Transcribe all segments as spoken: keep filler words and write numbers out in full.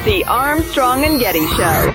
The Armstrong and Getty Show.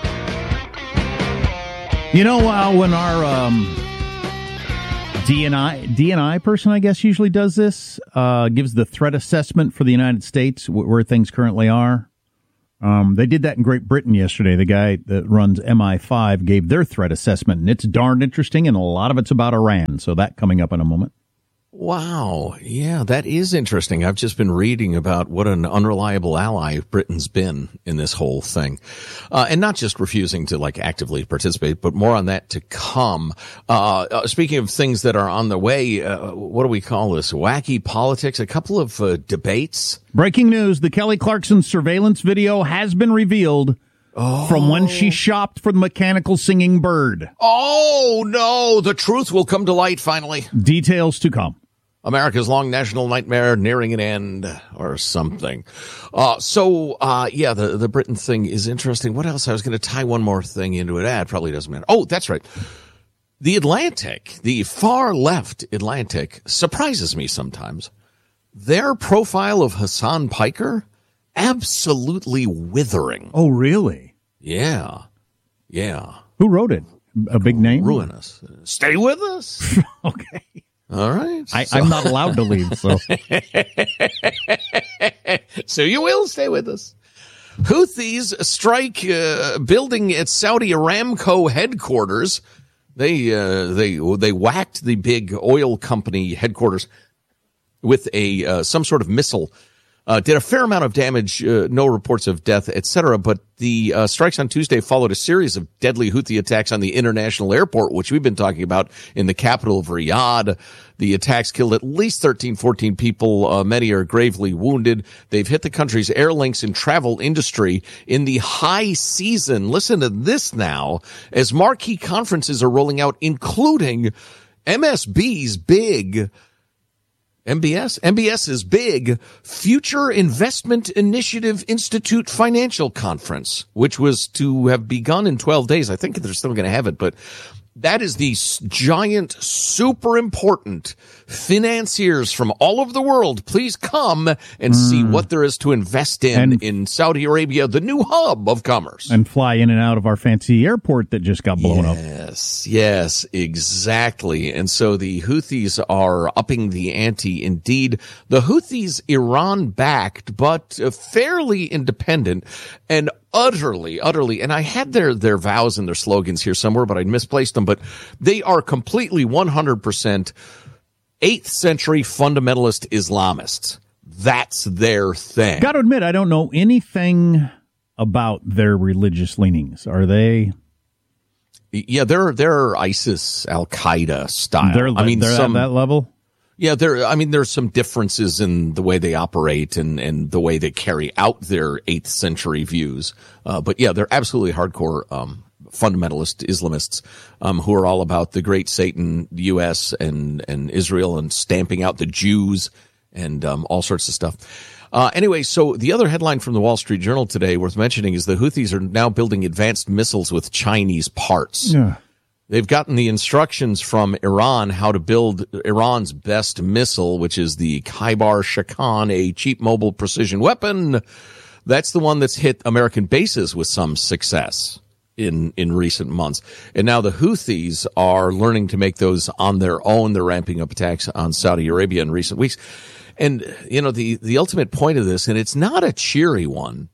You know, uh, when our um, D and I D and I person, I guess, usually does this, uh, gives the threat assessment for the United States, wh- where things currently are. Um, they did that in Great Britain yesterday. The guy that runs M I five gave their threat assessment, and it's darn interesting, and a lot of it's about Iran. So that coming up in a moment. Wow. Yeah, that is interesting. I've just been reading about what an unreliable ally Britain's been in this whole thing. Uh, and not just refusing to like actively participate, but more on that to come. Uh, uh speaking of things that are on the way, uh, what do we call this? Wacky politics, a couple of uh, debates. Breaking news. The Kelly Clarkson surveillance video has been revealed. Oh. From when she shopped for the mechanical singing bird. Oh, no. The truth will come to light finally. Details to come. America's long national nightmare nearing an end or something. Uh, so, uh, yeah, the, the Britain thing is interesting. What else? I was going to tie one more thing into it. Ah, it probably doesn't matter. Oh, that's right. The Atlantic, the far left Atlantic, surprises me sometimes. Their profile of Hassan Piker, absolutely withering. Oh, really? Yeah. Yeah. Who wrote it? A big name? Ruinous. Stay with us. Okay. All right. I, so. I'm not allowed to leave, so. So you will stay with us. Houthis strike uh, building at Saudi Aramco headquarters. They uh, they they whacked the big oil company headquarters with a uh, some sort of missile. Uh, did a fair amount of damage, uh, no reports of death, et cetera. But the uh, strikes on Tuesday followed a series of deadly Houthi attacks on the international airport, which we've been talking about in the capital of Riyadh. The attacks killed at least thirteen, fourteen people. Uh, many are gravely wounded. They've hit the country's air links and travel industry in the high season. Listen to this now, as marquee conferences are rolling out, including M S B's big M B S? M B S's big Future Investment Initiative Institute Financial Conference, which was to have begun in twelve days. I think they're still going to have it, but that is the giant, super important financiers from all over the world. Please come and mm. see what there is to invest in and, in Saudi Arabia, the new hub of commerce. And fly in and out of our fancy airport that just got blown yes, up. Yes, yes, exactly. And so the Houthis are upping the ante indeed. The Houthis, Iran-backed, but fairly independent and utterly, utterly, and I had their, their vows and their slogans here somewhere, but I misplaced them, but they are completely one hundred percent eighth century fundamentalist Islamists. That's their thing. Got to admit, I don't know anything about their religious leanings. Are they? Yeah, they're, they're ISIS, Al-Qaeda style. They're, I mean, they're some, at that level? Yeah, there. I mean, there's some differences in the way they operate and, and the way they carry out their eighth century views. Uh, but yeah, they're absolutely hardcore um, fundamentalist Islamists um, who are all about the great Satan, the U S and and Israel, and stamping out the Jews and um, all sorts of stuff. Uh, anyway, so the other headline from the Wall Street Journal today worth mentioning is the Houthis are now building advanced missiles with Chinese parts. Yeah. They've gotten the instructions from Iran how to build Iran's best missile, which is the Khaibar Shakan, a cheap mobile precision weapon. That's the one that's hit American bases with some success in, in recent months. And now the Houthis are learning to make those on their own. They're ramping up attacks on Saudi Arabia in recent weeks. And, you know, the, the ultimate point of this, and it's not a cheery one,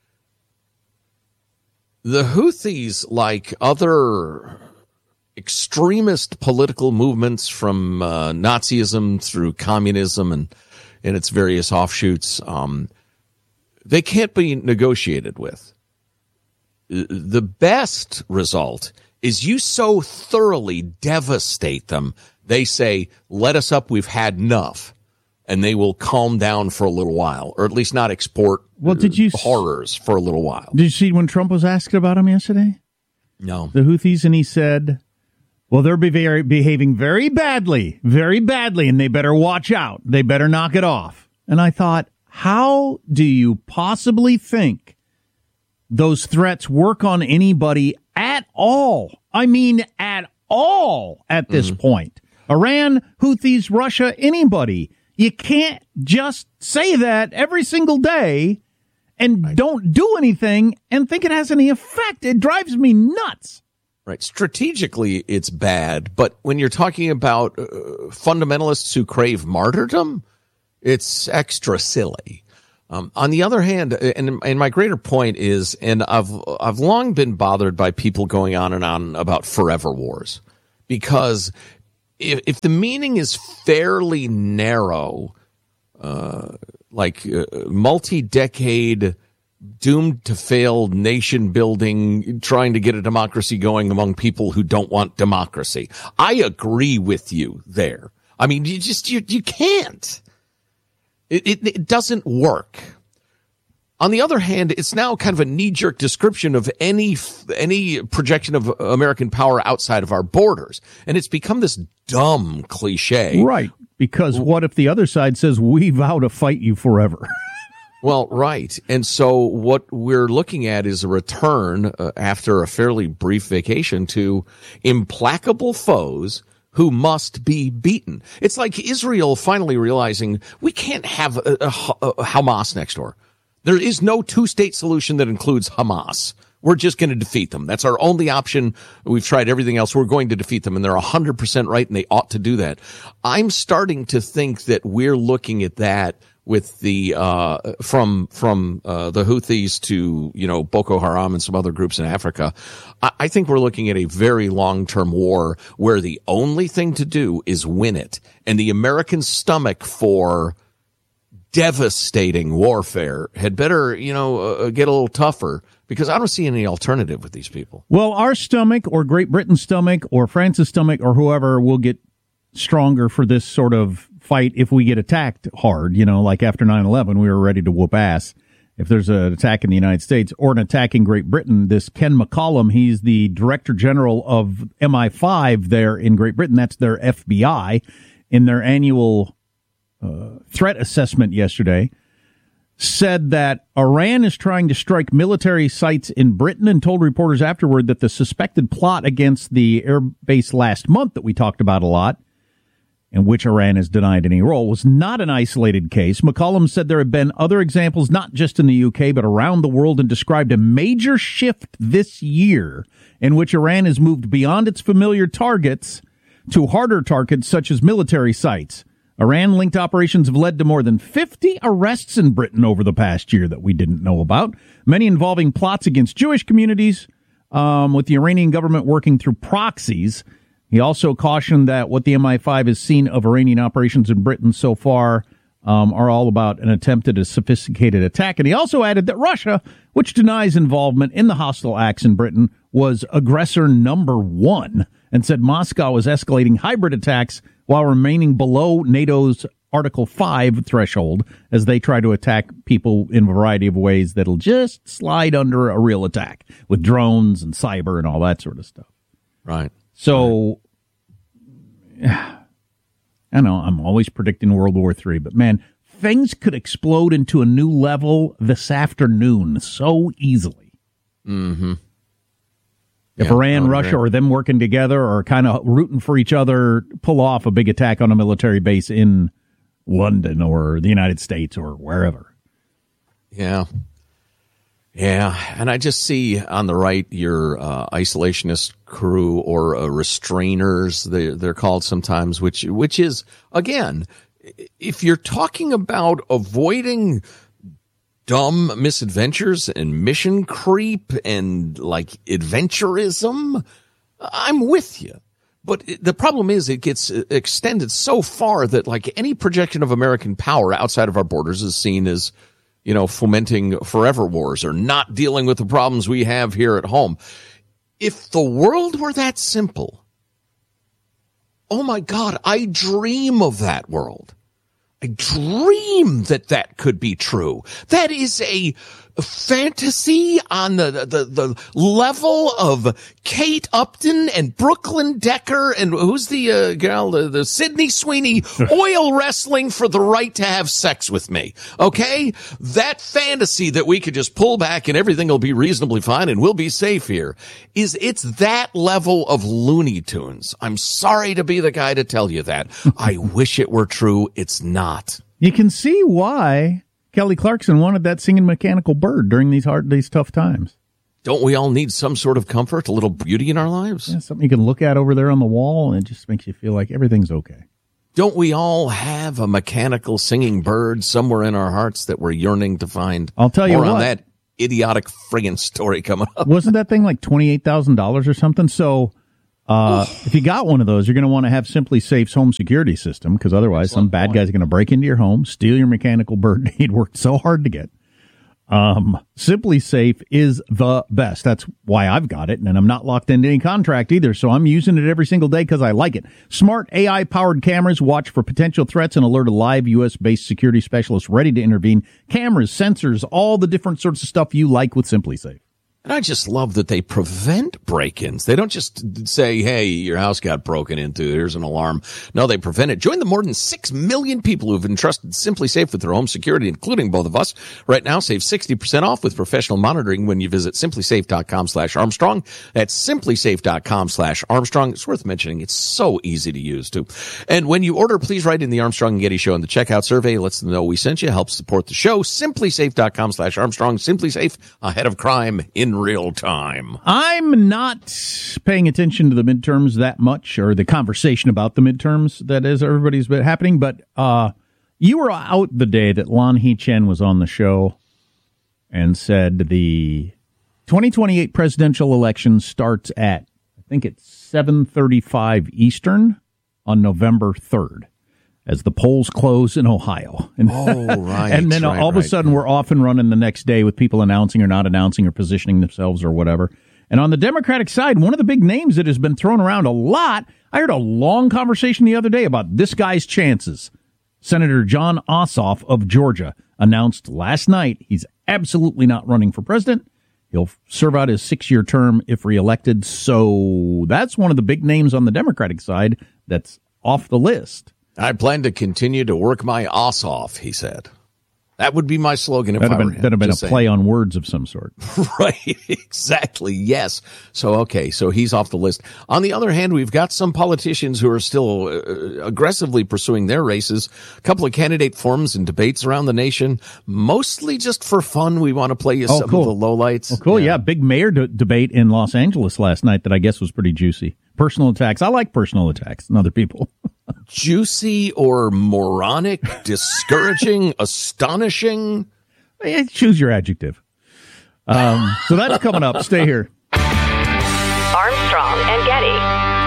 the Houthis, like other extremist political movements from uh, Nazism through communism and, and its various offshoots, um, they can't be negotiated with. The best result is you so thoroughly devastate them, they say, let us up, we've had enough. And they will calm down for a little while, or at least not export well, did you, horrors for a little while. Did you see when Trump was asked about them yesterday? No. The Houthis, and he said, well, they're be very, behaving very badly, very badly, and they better watch out. They better knock it off. And I thought, how do you possibly think those threats work on anybody at all? I mean, at all at this mm-hmm. point. Iran, Houthis, Russia, anybody. You can't just say that every single day and right. don't do anything and think it has any effect. It drives me nuts. Right. Strategically, it's bad. But when you're talking about uh, fundamentalists who crave martyrdom, it's extra silly. Um, on the other hand, and, and my greater point is, and I've, I've long been bothered by people going on and on about forever wars, because if, if the meaning is fairly narrow, uh, like uh, multi-decade doomed to fail nation building, trying to get a democracy going among people who don't want democracy, I agree with you there. I mean, you just, you, you can't. It, it, it doesn't work. On the other hand, it's now kind of a knee-jerk description of any any projection of American power outside of our borders. And it's become this dumb cliche. Right. Because what if the other side says, we vow to fight you forever? Well, right. And so what we're looking at is a return uh, after a fairly brief vacation to implacable foes who must be beaten. It's like Israel finally realizing we can't have a, a, a Hamas next door. There is no two-state solution that includes Hamas. We're just going to defeat them. That's our only option. We've tried everything else. We're going to defeat them, and they're one hundred percent right, and they ought to do that. I'm starting to think that we're looking at that with the uh from from uh the Houthis to, you know, Boko Haram and some other groups in Africa. I, I think we're looking at a very long-term war where the only thing to do is win it. And the American stomach for devastating warfare had better, you know, uh, get a little tougher, because I don't see any alternative with these people. Well, our stomach or Great Britain's stomach or France's stomach or whoever will get stronger for this sort of fight if we get attacked hard. You know, like after nine eleven, we were ready to whoop ass. If there's an attack in the United States or an attack in Great Britain, this Ken McCollum, he's the Director General of M I five there in Great Britain. That's their F B I. In their annual uh, threat assessment yesterday, said that Iran is trying to strike military sites in Britain, and told reporters afterward that the suspected plot against the air base last month that we talked about a lot, in which Iran has denied any role, was not an isolated case. McCollum said there have been other examples, not just in the U K, but around the world, and described a major shift this year in which Iran has moved beyond its familiar targets to harder targets such as military sites. Iran-linked operations have led to more than fifty arrests in Britain over the past year that we didn't know about, many involving plots against Jewish communities, um, with the Iranian government working through proxies. He also cautioned that what the M I five has seen of Iranian operations in Britain so far um, are all about an attempt at a sophisticated attack. And he also added that Russia, which denies involvement in the hostile acts in Britain, was aggressor number one, and said Moscow was escalating hybrid attacks while remaining below NATO's Article five threshold as they try to attack people in a variety of ways that'll just slide under a real attack with drones and cyber and all that sort of stuff. Right. So, I know I'm always predicting World War Three, but man, things could explode into a new level this afternoon so easily. Mm-hmm. If yeah, Iran, Russia, or them working together or kind of rooting for each other, pull off a big attack on a military base in London or the United States or wherever. Yeah. Yeah. And I just see on the right your uh, isolationist crew, or uh, restrainers, they, they're called sometimes, which which is, again, if you're talking about avoiding dumb misadventures and mission creep and like adventurism, I'm with you. But the problem is it gets extended so far that like any projection of American power outside of our borders is seen as, you know, fomenting forever wars or not dealing with the problems we have here at home. If the world were that simple, oh my God, I dream of that world. I dream that that could be true. That is a fantasy on the, the, the level of Kate Upton and Brooklyn Decker and who's the uh, gal, the, the Sydney Sweeney, oil wrestling for the right to have sex with me. Okay? That fantasy that we could just pull back and everything will be reasonably fine and we'll be safe here is, it's that level of Looney Tunes. I'm sorry to be the guy to tell you that. I wish it were true. It's not. You can see why Kelly Clarkson wanted that singing mechanical bird during these hard, these tough times. Don't we all need some sort of comfort, a little beauty in our lives? Yeah, something you can look at over there on the wall, and it just makes you feel like everything's okay. Don't we all have a mechanical singing bird somewhere in our hearts that we're yearning to find? I'll tell you More what. on that idiotic friggin' story coming up. Wasn't that thing like twenty-eight thousand dollars or something? So uh, if you got one of those, you're going to want to have Simply Safe's home security system, because otherwise some bad guys are going to break into your home, steal your mechanical bird he'd worked so hard to get. Um, Simply Safe is the best. That's why I've got it, and I'm not locked into any contract either, so I'm using it every single day because I like it. Smart A I-powered cameras watch for potential threats and alert a live U S-based security specialist ready to intervene. Cameras, sensors, all the different sorts of stuff you like with Simply Safe. And I just love that they prevent break-ins. They don't just say, hey, your house got broken into, here's an alarm. No, they prevent it. Join the more than six million people who've entrusted Simply Safe with their home security, including both of us. Right now, save sixty percent off with professional monitoring when you visit simplysafe.com slash Armstrong. That's simplysafe.com slash Armstrong. It's worth mentioning. It's so easy to use, too. And when you order, please write in the Armstrong and Getty Show in the checkout survey. It lets them know we sent you, helps support the show. simplysafe.com slash Armstrong. Simply Safe, ahead of crime in real time. I'm not paying attention to the midterms that much, or the conversation about the midterms that is everybody's been happening, but uh, you were out the day that Lan He-Chen was on the show and said the twenty twenty-eight presidential election starts at, I think it's seven thirty-five Eastern on November third. As the polls close in Ohio. And, oh, right. and then right, all of a right. sudden we're off and running the next day with people announcing or not announcing or positioning themselves or whatever. And on the Democratic side, one of the big names that has been thrown around a lot, I heard a long conversation the other day about this guy's chances. Senator Jon Ossoff of Georgia announced last night he's absolutely not running for president. He'll serve out his six-year term if reelected. So that's one of the big names on the Democratic side that's off the list. I plan to continue to work my ass off, he said. That would be my slogan if that'd I have were been, him. That'd have been a Just play saying. on words of some sort. Right, exactly, yes. So, okay, so he's off the list. On the other hand, we've got some politicians who are still uh, aggressively pursuing their races. A couple of candidate forums and debates around the nation, mostly just for fun. We want to play you Oh, some cool. of the lowlights. Well, cool, yeah. yeah. Big mayor de- debate in Los Angeles last night that I guess was pretty juicy. Personal attacks. I like personal attacks on other people. Juicy or moronic, discouraging, astonishing? Yeah, choose your adjective. Um, so that's coming up. Stay here. Armstrong and Getty.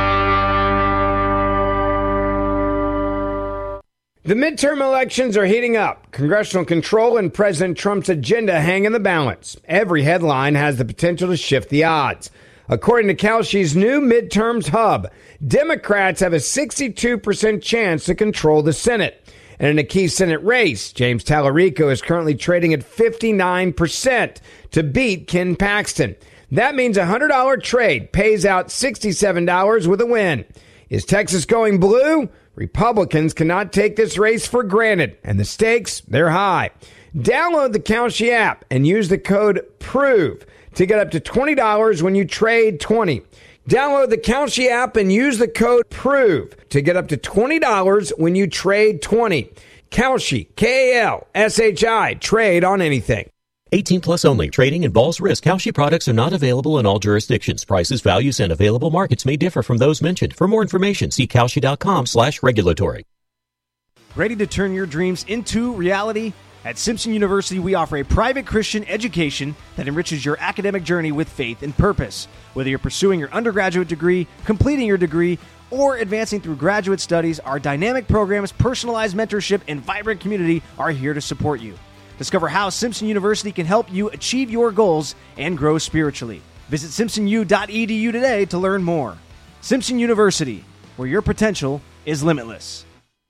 The midterm elections are heating up. Congressional control and President Trump's agenda hang in the balance. Every headline has the potential to shift the odds. According to Kalshi's new midterms hub, Democrats have a sixty-two percent chance to control the Senate. And in a key Senate race, James Tallarico is currently trading at fifty-nine percent to beat Ken Paxton. That means a one hundred dollars trade pays out sixty-seven dollars with a win. Is Texas going blue? Republicans cannot take this race for granted, and the stakes, they're high. Download the Kalshi app and use the code PROVE to get up to twenty dollars when you trade twenty. Download the Kalshi app and use the code PROVE to get up to twenty dollars when you trade twenty. Kalshi, K A L S H I, trade on anything. eighteen plus only. Trading involves risk. Kalshi products are not available in all jurisdictions. Prices, values, and available markets may differ from those mentioned. For more information, see Kalshi.com slash regulatory. Ready to turn your dreams into reality? At Simpson University, we offer a private Christian education that enriches your academic journey with faith and purpose. Whether you're pursuing your undergraduate degree, completing your degree, or advancing through graduate studies, our dynamic programs, personalized mentorship, and vibrant community are here to support you. Discover how Simpson University can help you achieve your goals and grow spiritually. Visit simpson u dot e d u today to learn more. Simpson University, where your potential is limitless.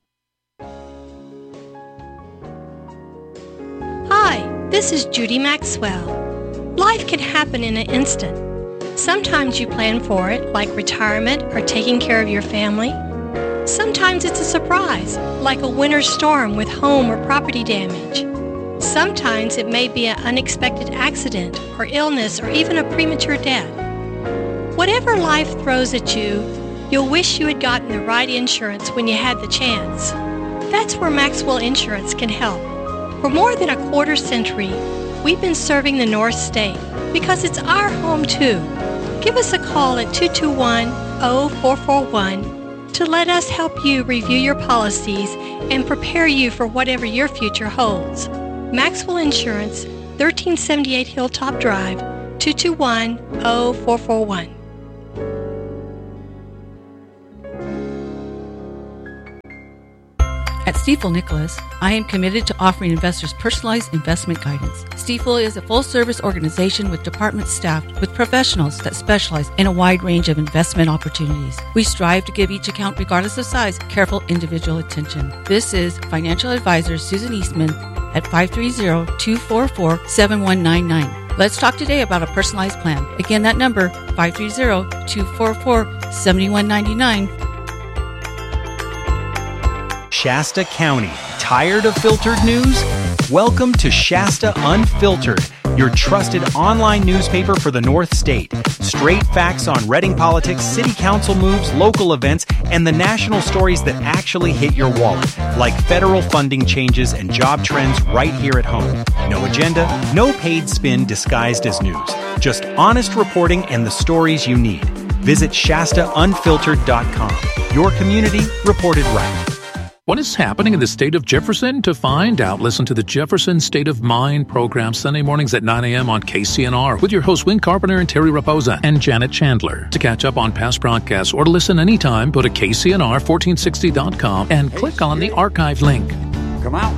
Hi, this is Judy Maxwell. Life can happen in an instant. Sometimes you plan for it, like retirement or taking care of your family. Sometimes it's a surprise, like a winter storm with home or property damage. Sometimes it may be an unexpected accident or illness or even a premature death. Whatever life throws at you, you'll wish you had gotten the right insurance when you had the chance. That's where Maxwell Insurance can help. For more than a quarter century, we've been serving the North State because it's our home too. Give us a call at two two one, zero four four one to let us help you review your policies and prepare you for whatever your future holds. Maxwell Insurance, thirteen seventy-eight Hilltop Drive, two two one, zero four four one. At Stifel Nicholas, I am committed to offering investors personalized investment guidance. Stifel is a full-service organization with departments staffed with professionals that specialize in a wide range of investment opportunities. We strive to give each account, regardless of size, careful individual attention. This is financial advisor Susan Eastman at five three zero, two four four, seven one nine nine. Let's talk today about a personalized plan. Again, that number, five three zero, two four four, seven one nine nine. Shasta County. Tired of filtered news? Welcome to Shasta Unfiltered, your trusted online newspaper for the North State. Straight facts on Reading politics, city council moves, local events, and the national stories that actually hit your wallet, like federal funding changes and job trends right here at home. No agenda, no paid spin disguised as news. Just honest reporting and the stories you need. Visit Shasta Unfiltered dot com. Your community reported right. What is happening in the state of Jefferson? To find out, listen to the Jefferson State of Mind program Sunday mornings at nine a.m. on K C N R with your hosts Win Carpenter and Terry Raposa and Janet Chandler. To catch up on past broadcasts or to listen anytime, go to K C N R fourteen sixty dot com and click on the archive link. Come out.